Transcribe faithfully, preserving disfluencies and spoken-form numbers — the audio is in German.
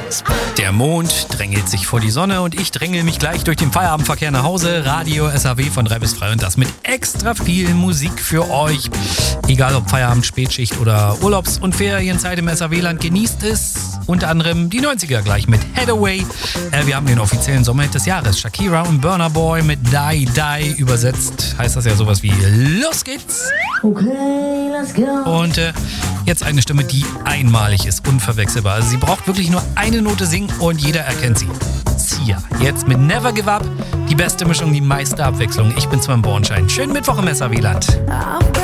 Der Mond drängelt sich vor die Sonne und ich drängel mich gleich durch den Feierabendverkehr nach Hause. Radio S A W von drei bis drei und das mit extra viel Musik für euch. Egal ob Feierabend, Spätschicht oder Urlaubs- und Ferienzeit im S A W-Land, genießt es. Unter anderem die neunziger gleich mit Hathaway. Äh, wir haben den offiziellen Sommerhit des Jahres. Shakira und Burna Boy mit Die Die. Übersetzt heißt das ja sowas wie Los geht's. Okay, let's go. Und äh, jetzt eine Stimme, die einmalig ist, unverwechselbar. Also sie braucht wirklich nur eine Note singen und jeder erkennt sie. Sia. Jetzt mit Never Give Up. Die beste Mischung, die meiste Abwechslung. Ich bin Sven Bornschein. Schönen Mittwoch im S A W-Land.